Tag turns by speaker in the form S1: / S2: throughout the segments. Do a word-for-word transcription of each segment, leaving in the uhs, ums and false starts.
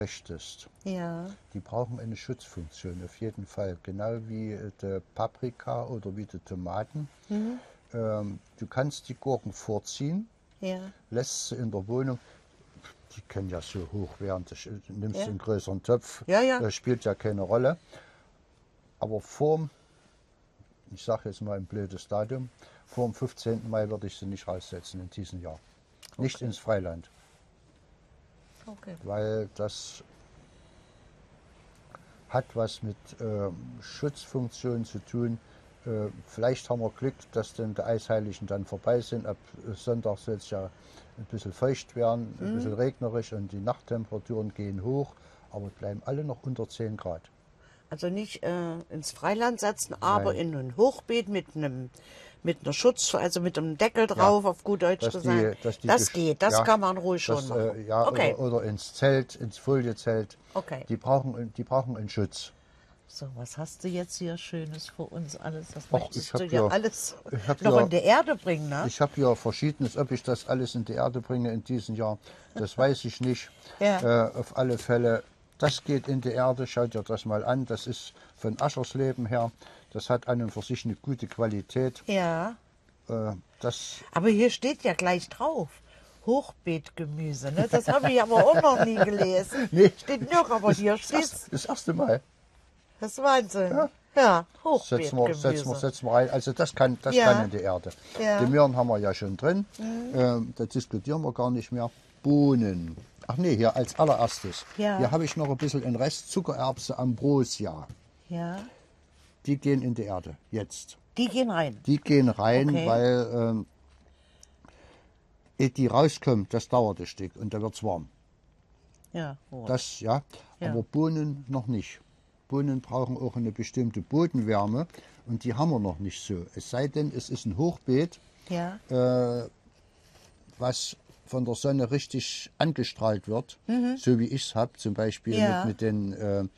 S1: möchtest,
S2: Ja.
S1: die brauchen eine Schutzfunktion auf jeden Fall. Genau wie äh, die Paprika oder wie die Tomaten.
S2: Mhm.
S1: Ähm, du kannst die Gurken vorziehen,
S2: Ja.
S1: lässt sie in der Wohnung. Die können ja so hoch werden. Du nimmst
S2: Ja.
S1: einen größeren Topf,
S2: Ja, ja.
S1: äh, spielt ja keine Rolle. Aber vorm, ich sage jetzt mal ein blödes Datum, vor dem fünfzehnten Mai würde ich sie nicht raussetzen in diesem Jahr. Nicht
S2: Okay.
S1: ins Freiland,
S2: Okay.
S1: weil das hat was mit ähm, Schutzfunktionen zu tun. Äh, vielleicht haben wir Glück, dass dann die Eisheiligen dann vorbei sind. Ab Sonntag soll es ja ein bisschen feucht werden, ein bisschen regnerisch und die Nachttemperaturen gehen hoch, aber bleiben alle noch unter zehn Grad.
S2: Also nicht äh, ins Freiland setzen, aber
S1: Nein.
S2: in ein Hochbeet mit einem mit einer Schutz, also mit einem Deckel drauf, auf gut Deutsch
S1: dass
S2: gesagt.
S1: die, dass die
S2: Das
S1: gesch-
S2: geht, das
S1: ja,
S2: kann man ruhig schon
S1: das,
S2: machen.
S1: äh, ja,
S2: Okay.
S1: oder, oder ins Zelt, ins Foliezelt.
S2: Okay.
S1: Die brauchen, die brauchen einen Schutz.
S2: So, was hast du jetzt hier Schönes für uns alles? Das
S1: Och,
S2: möchtest
S1: ich hab
S2: du ja
S1: hier-
S2: alles
S1: ich hab
S2: noch
S1: hier-
S2: in die Erde bringen, ne?
S1: Ich habe hier Verschiedenes, ob ich das alles in die Erde bringe in diesem Jahr, das weiß ich nicht.
S2: Ja.
S1: Äh, auf alle Fälle, das geht in die Erde, schaut dir das mal an. Das ist von Aschersleben her, das hat an und für sich eine gute Qualität.
S2: Ja.
S1: Äh, das,
S2: Aber hier steht ja gleich drauf. Hochbeetgemüse, ne? Das habe ich aber auch noch nie gelesen.
S1: Nee.
S2: Steht nicht, aber hier
S1: das,
S2: steht
S1: erste, das erste Mal.
S2: das ist Wahnsinn.
S1: Ja.
S2: Ja,
S1: Setzen wir,
S2: Hochbeetgemüse.
S1: setzen, wir, setzen wir rein. Also das kann, das
S2: Ja.
S1: kann in die Erde.
S2: Ja.
S1: Die Möhren haben wir ja schon drin. Ähm, da diskutieren wir gar nicht mehr. Bohnen. Ach nee, hier als allererstes.
S2: Ja.
S1: Hier habe ich noch ein bisschen einen Rest Zuckererbse Ambrosia.
S2: Ja,
S1: Die gehen in die Erde. Jetzt.
S2: die gehen rein.
S1: Die gehen rein,
S2: Okay.
S1: weil ähm, ehe die rauskommen, das dauert ein Stück und da wird es warm.
S2: Ja, gut.
S1: Das, ja.
S2: Ja.
S1: Aber Bohnen noch nicht. Bohnen brauchen auch eine bestimmte Bodenwärme und die haben wir noch nicht so. Es sei denn, es ist ein Hochbeet,
S2: ja,
S1: äh, was von der Sonne richtig angestrahlt wird, so wie ich es habe, zum Beispiel
S2: Ja.
S1: mit, mit den äh, äh,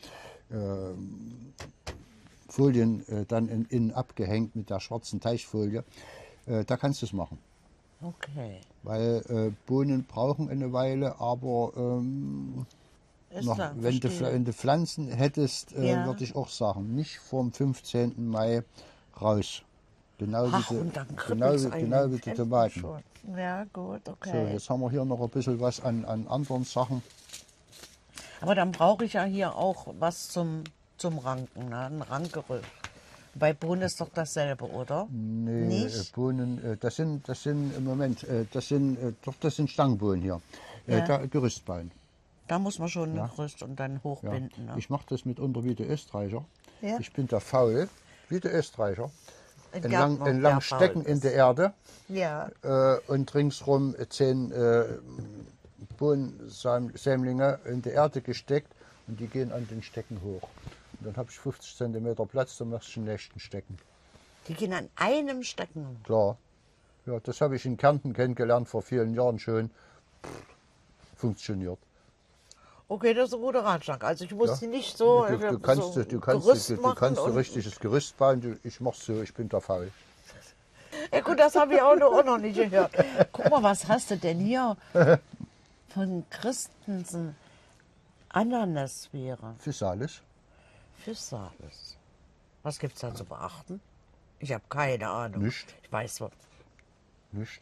S1: Folien äh, dann in, innen abgehängt mit der schwarzen Teichfolie. Äh, da kannst du es machen.
S2: okay.
S1: Weil äh, Bohnen brauchen eine Weile, aber ähm,
S2: Ist
S1: noch,
S2: klar,
S1: wenn, du,
S2: verstehe.
S1: wenn du Pflanzen hättest, äh,
S2: Ja.
S1: würde ich auch sagen, nicht vom fünfzehnten Mai raus. Genau
S2: Ach,
S1: wie die,
S2: und dann
S1: genau,
S2: kribbelt's
S1: wie-
S2: einem
S1: genau
S2: im
S1: wie die
S2: Händen
S1: Tomaten.
S2: schon. Ja, gut,
S1: So,
S2: okay.
S1: jetzt haben wir hier noch ein bisschen was an, an anderen Sachen.
S2: Aber dann brauche ich ja hier auch was zum, zum Ranken, ne? Ein Rankgerüst. Bei Bohnen ist doch dasselbe, oder?
S1: Nee,
S2: Nicht?
S1: äh, Bohnen, äh, das sind, das sind im Moment, äh, das sind, äh, doch, das sind Stangenbohnen hier. Äh,
S2: Ja.
S1: da, Gerüst bauen.
S2: Da muss man schon ein Gerüst und dann
S1: Ja.
S2: hochbinden. Ne?
S1: Ich mache das mitunter wie der Österreicher.
S2: Ja.
S1: Ich bin da faul, wie der Österreicher.
S2: Ein
S1: Entlang,
S2: Gärtner,
S1: entlang
S2: der faul
S1: stecken in
S2: ist.
S1: der Erde
S2: Ja,
S1: äh, und ringsrum zehn äh, Bohnensämlinge in die Erde gesteckt und die gehen an den Stecken hoch. Und dann habe ich fünfzig Zentimeter Platz, dann machst du den nächsten Stecken.
S2: die gehen an einem Stecken.
S1: Klar. Ja, das habe ich in Kärnten kennengelernt vor vielen Jahren schon. Pff, funktioniert.
S2: Okay, das ist ein guter Ratschlag. Also ich muss
S1: Ja.
S2: die nicht so,
S1: Du,
S2: äh,
S1: du kannst,
S2: so
S1: du, du kannst,
S2: Gerüst
S1: du, du
S2: machen
S1: kannst ein
S2: und-
S1: richtiges Gerüst bauen. Du, ich mach's so, ich bin da faul.
S2: Ja gut, das habe ich auch noch, auch noch nicht gehört. Guck mal, was hast du denn hier von Christensen? Ananasbeere,
S1: Physalis.
S2: Physalis. Was gibt es da zu beachten? Ich habe keine Ahnung.
S1: Nicht.
S2: Ich weiß was.
S1: Nicht.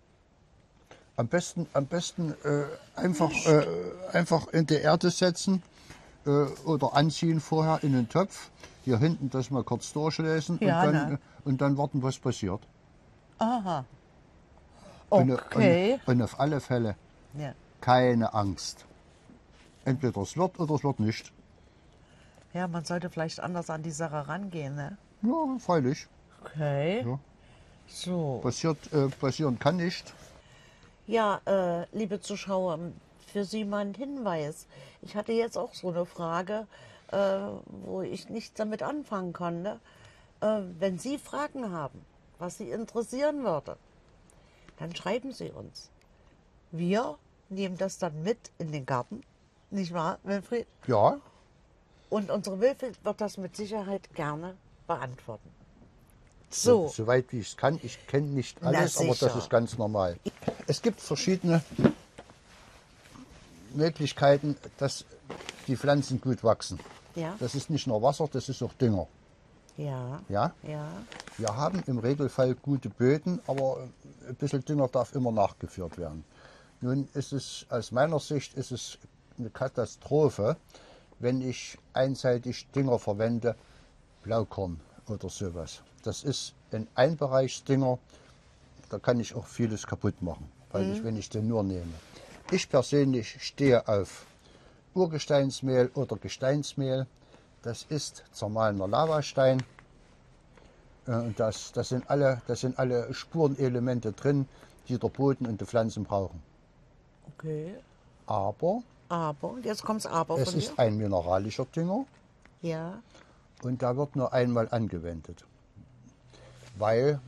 S1: Am besten, am besten äh, einfach, äh, einfach in die Erde setzen äh, oder anziehen vorher in den Topf. Hier hinten das mal kurz durchlesen
S2: Ja,
S1: und, dann,
S2: ne?
S1: äh, und dann warten, was passiert.
S2: Aha.
S1: Und,
S2: Okay.
S1: und, und auf alle Fälle
S2: Ja.
S1: keine Angst. Entweder es wird oder es wird nicht.
S2: ja, man sollte vielleicht anders an die Sache rangehen, ne?
S1: Ja, freilich.
S2: Okay.
S1: Ja.
S2: So.
S1: Passiert, äh, passieren kann nicht.
S2: Ja, äh, liebe Zuschauer, für Sie mal ein Hinweis. Ich hatte jetzt auch so eine Frage, äh, wo ich nichts damit anfangen konnte. Äh, wenn Sie Fragen haben, was Sie interessieren würde, dann schreiben Sie uns. Wir nehmen das dann mit in den Garten, nicht wahr, Wilfried?
S1: Ja,
S2: Und unsere Wilfried wird das mit Sicherheit gerne beantworten.
S1: so.
S2: So,
S1: soweit wie ich es kann. Ich kenne nicht
S2: Na,
S1: alles, aber das
S2: sicher.
S1: ist ganz normal. Es gibt verschiedene Möglichkeiten, dass die Pflanzen gut wachsen.
S2: Ja.
S1: Das ist nicht nur Wasser, das ist auch Dünger.
S2: Ja.
S1: Ja?
S2: Ja.
S1: Wir haben im Regelfall gute Böden, aber ein bisschen Dünger darf immer nachgeführt werden. Nun ist es aus meiner Sicht ist es eine Katastrophe, wenn ich einseitig Dünger verwende, Blaukorn oder sowas. Das ist ein Einbereichsdünger, da kann ich auch vieles kaputt machen, weil mhm. ich, wenn ich den nur nehme. Ich persönlich stehe auf Urgesteinsmehl oder Gesteinsmehl. Das ist zermahlener Lavastein. Und das, das, sind alle, das sind alle Spurenelemente drin, die der Boden und die Pflanzen brauchen.
S2: Okay.
S1: Aber,
S2: Aber, jetzt kommt's aber
S1: es
S2: von
S1: ist
S2: dir.
S1: ein mineralischer Dünger.
S2: Ja.
S1: Und da wird nur einmal angewendet. Weil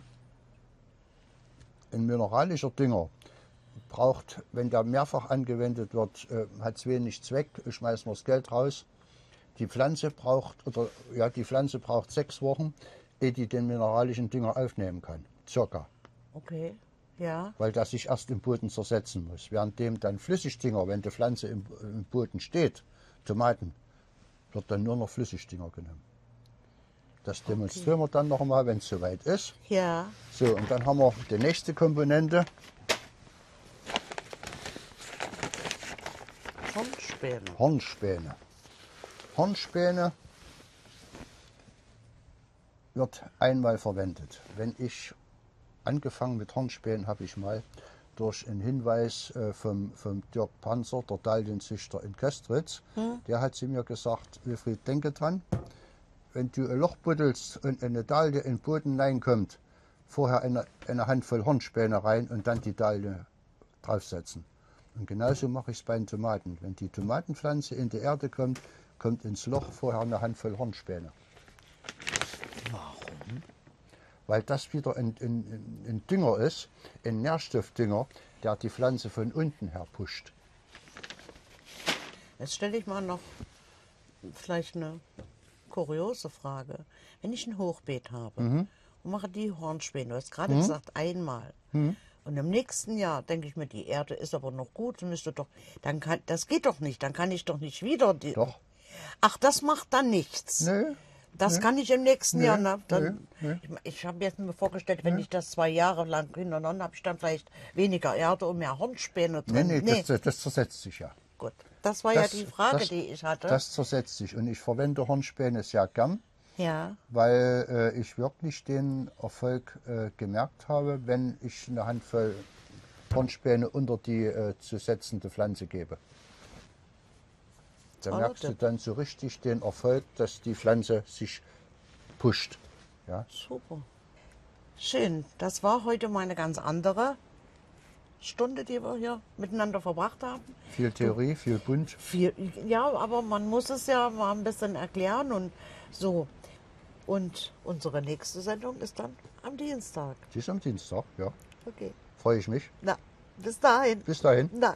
S1: ein mineralischer Dünger braucht, wenn der mehrfach angewendet wird, äh, hat es wenig Zweck, schmeißen wir das Geld raus. Die Pflanze braucht, oder ja, die Pflanze braucht sechs Wochen, ehe die den mineralischen Dünger aufnehmen kann. Circa.
S2: Okay. Ja.
S1: Weil das sich erst im Boden zersetzen muss. Währenddem dann Flüssigdünger, wenn die Pflanze im, im Boden steht, Tomaten, wird dann nur noch Flüssigdünger genommen. Das demonstrieren okay. wir dann noch einmal, wenn es soweit ist.
S2: Ja.
S1: So, und dann haben wir die nächste Komponente.
S2: Hornspäne.
S1: Hornspäne. Hornspäne wird einmal verwendet. Wenn ich angefangen mit Hornspänen habe ich mal durch einen Hinweis äh, vom, vom Dirk Panzer, der Dahllienzüchter in Köstritz, hm. der hat zu mir gesagt, Wilfried, denke dran, wenn du ein Loch buddelst und eine Dahlie in den Boden reinkommt, vorher eine, eine Handvoll Hornspäne rein und dann die Dahlie draufsetzen. Und genauso mache ich es bei den Tomaten. Wenn die Tomatenpflanze in die Erde kommt, kommt ins Loch vorher eine Handvoll Hornspäne.
S2: Warum?
S1: Weil das wieder ein, ein, ein Dünger ist, ein Nährstoffdünger, der die Pflanze von unten her pusht.
S2: Jetzt stelle ich mal noch vielleicht eine kuriose Frage. Wenn ich ein Hochbeet habe mhm. und mache die Hornspäne, du hast gerade mhm. gesagt, einmal. Mhm. Und im nächsten Jahr denke ich mir, die Erde ist aber noch gut, müsste doch, dann kann, das geht doch nicht, dann kann ich doch nicht wieder die.
S1: Doch.
S2: Ach, das macht dann nichts.
S1: Nö.
S2: Das
S1: nö.
S2: kann ich im nächsten
S1: nö.
S2: Jahr. Na, dann,
S1: nö.
S2: Ich, ich habe jetzt mir vorgestellt, wenn nö. ich das zwei Jahre lang hintereinander habe, ich dann vielleicht weniger Erde und mehr Hornspäne drin.
S1: Nee, nee, nee. Das, das zersetzt sich ja.
S2: Gut, das war das, ja die Frage,
S1: das,
S2: die ich hatte.
S1: Das zersetzt sich und ich verwende Hornspäne sehr gern.
S2: Ja.
S1: Weil äh, ich wirklich den Erfolg äh, gemerkt habe, wenn ich eine Handvoll Hornspäne unter die äh, zu setzende Pflanze gebe. Da oh, merkst du dann so richtig den Erfolg, dass die Pflanze sich pusht. Ja?
S2: Super. Schön. Das war heute mal eine ganz andere Stunde, die wir hier miteinander verbracht haben.
S1: Viel Theorie, viel bunt.
S2: Viel, ja, aber man muss es ja mal ein bisschen erklären und so. Und unsere nächste Sendung ist dann am Dienstag.
S1: Die ist am Dienstag, ja.
S2: Okay.
S1: Freue ich mich.
S2: Na, bis dahin.
S1: Bis dahin.
S2: Na.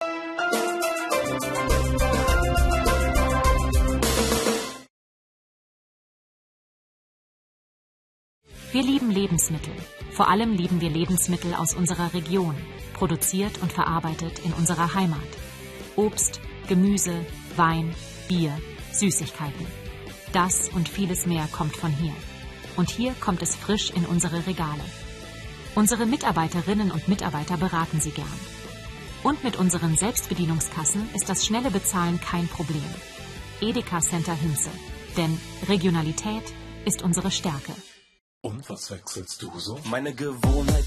S3: Wir lieben Lebensmittel. Vor allem lieben wir Lebensmittel aus unserer Region, produziert und verarbeitet in unserer Heimat. Obst, Gemüse, Wein, Bier, Süßigkeiten. Das und vieles mehr kommt von hier. Und hier kommt es frisch in unsere Regale. Unsere Mitarbeiterinnen und Mitarbeiter beraten Sie gern. Und mit unseren Selbstbedienungskassen ist das schnelle Bezahlen kein Problem. Edeka Center Hinze. Denn Regionalität ist unsere Stärke.
S4: Und was wechselst du so?
S5: Meine Gewohnheit